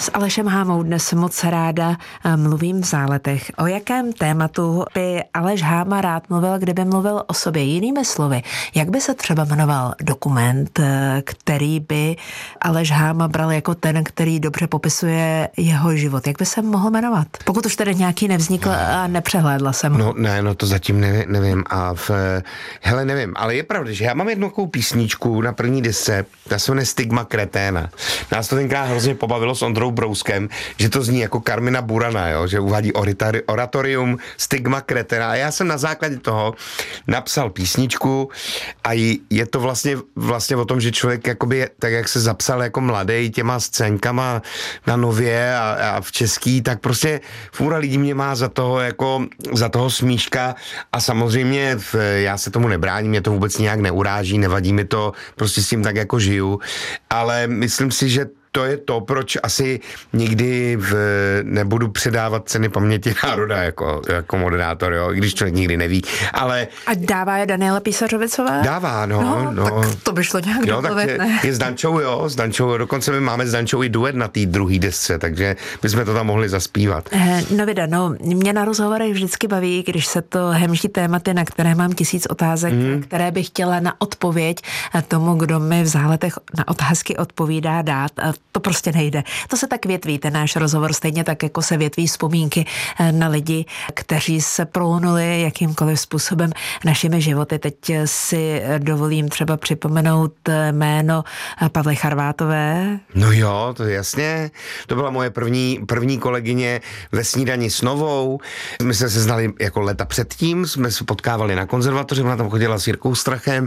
S Alešem Hámou dnes moc ráda mluvím v Záletech. O jakém tématu by Aleš Háma rád mluvil, kdyby mluvil o sobě? Jinými slovy, jak by se třeba jmenoval dokument, který by Aleš Háma bral jako ten, který dobře popisuje jeho život? Jak by se mohl jmenovat? Pokud už tady nějaký nevznikl a nepřehlédla jsem. No to zatím nevím. Hele, nevím, ale je pravda, že já mám jednu takovou písničku na první desce, ta se jmenuje Stigma kreténa. Nás to tenkrát hrozně pobavilo s Ondrou Brouskem, že to zní jako Carmina Burana, jo? Že uvádí oratorium Stigma kreténa. A já jsem na základě toho napsal písničku a je to vlastně o tom, že člověk jakoby, tak jak se zapsal jako mladý těma scénkama na Nově a v Český, tak prostě fůra lidí mě má za toho smíška a samozřejmě já se tomu nebráním, mě to vůbec nějak neuráží, nevadí mi to, prostě s tím tak jako žiju, ale myslím si, že to je to, proč asi nikdy nebudu předávat ceny paměti národa jako moderátor, jo, i když člověk nikdy neví, ale... A dává je Daniela Písařovicová? Dává, no. Tak to by šlo nějak domluvit, ne? Je s Dančou, dokonce my máme s Dančou i duet na té druhé desce, takže bychom to tam mohli zaspívat. Vida, mě na rozhovorech vždycky baví, když se to hemží tématy, na které mám 1000 otázek, které bych chtěla na odpověď tomu, kdo mi v Záletech na otázky odpovídá, dát. To prostě nejde. To se tak větví, ten náš rozhovor, stejně tak, jako se větví vzpomínky na lidi, kteří se prolnuli jakýmkoliv způsobem našimi životy. Teď si dovolím třeba připomenout jméno Pavly Charvátové. No jo, to je jasně. To byla moje první kolegyně ve Snídani s Novou. My jsme se znali jako leta předtím, jsme se potkávali na konzervatoři, ona tam chodila s Jirkou Strachem.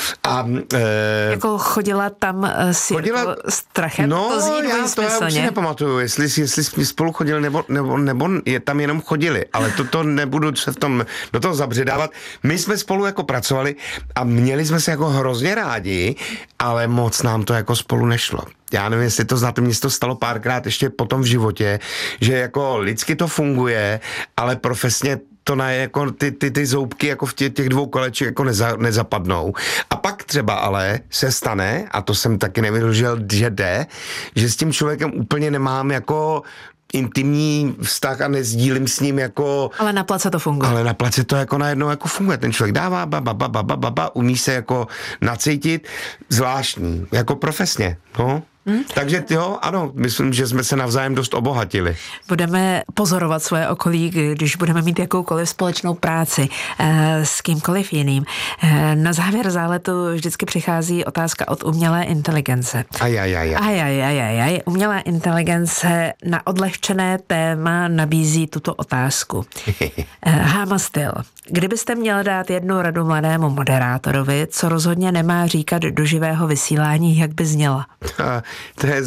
Jako chodila tam s Jirkou Strachem? No, to zní já už si nepamatuju, jestli jsme spolu chodili, nebo je tam jenom chodili, ale to nebudu se do toho zabředávat. My jsme spolu jako pracovali a měli jsme se jako hrozně rádi, ale moc nám to jako spolu nešlo. Já nevím, jestli to znáte, mně se to stalo párkrát ještě potom v životě, že jako lidsky to funguje, ale profesně to jako ty zoubky jako v těch dvou koleček jako nezapadnou. A pak třeba ale se stane, a to jsem taky nevěděl, že s tím člověkem úplně nemám jako intimní vztah a nezdílím s ním jako... Ale na place to funguje. Ale na place to jako najednou jako funguje. Ten člověk dává umí se jako nacítit, zvláštní, jako profesně, no. Takže jo, ano, myslím, že jsme se navzájem dost obohatili. Budeme pozorovat svoje okolí, když budeme mít jakoukoliv společnou práci s kýmkoliv jiným. Na závěr záletu vždycky přichází otázka od umělé inteligence. Umělá inteligence na odlehčené téma nabízí tuto otázku. Háma styl. Kdybyste měl dát jednu radu mladému moderátorovi, co rozhodně nemá říkat do živého vysílání, jak by zněla? To je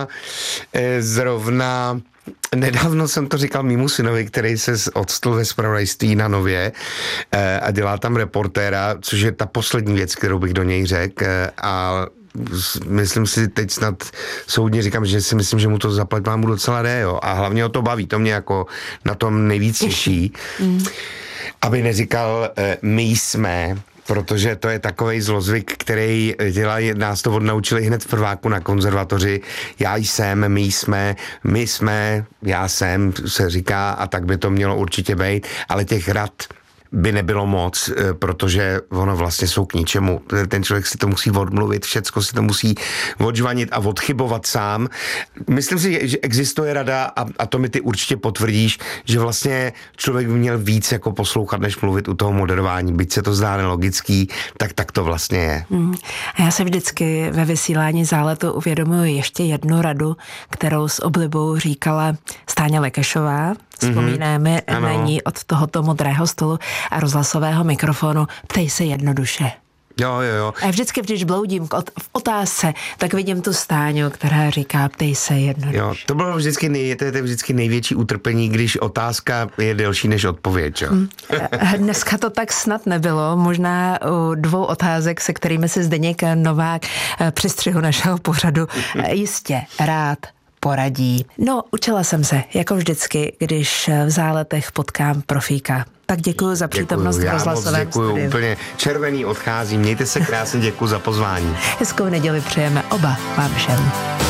zrovna nedávno jsem to říkal mému synovi, který se odstl ve zpravodajství na Nově a dělá tam reportéra, což je ta poslední věc, kterou bych do něj řekl, a myslím si, teď snad soudně říkám, že si myslím, že mu to zaplať mu docela jde, jo. A hlavně ho to baví, to mě jako na tom nejvíc těší. Aby neříkal my jsme, protože to je takovej zlozvyk, který nás to odnaučili hned v prváku na konzervatoři. Já jsem, my jsme, já jsem, se říká, a tak by to mělo určitě být, ale těch rad by nebylo moc, protože ono vlastně jsou k ničemu. Ten člověk si to musí odmluvit, všecko si to musí odžvanit a odchybovat sám. Myslím si, že existuje rada, a to mi ty určitě potvrdíš, že vlastně člověk by měl víc jako poslouchat, než mluvit u toho moderování. Byť se to zdá nelogický, tak to vlastně je. A já se vždycky ve vysílání záletu uvědomuji ještě jednu radu, kterou s oblibou říkala Stáňa Lekešová. Vzpomínáme na ní od tohoto modrého stolu a rozhlasového mikrofonu. Ptej se jednoduše. Jo. A vždycky, když bloudím v otázce, tak vidím tu Stáňu, která říká, ptej se jednoduše. Jo, to bylo vždycky největší utrpení, když otázka je delší než odpověď, jo. Dneska to tak snad nebylo. Možná u 2 otázek, se kterými se Zdeněk Novák při střihu našeho pořadu jistě rád poradí. No, učila jsem se, jako vždycky, když v Záletech potkám profíka. Tak děkuji za přítomnost v rozhlasovém studiu. Děkuji, úplně červený odcházím. Mějte se krásně, děkuji za pozvání. Hezkou neděli přejeme oba vám všem.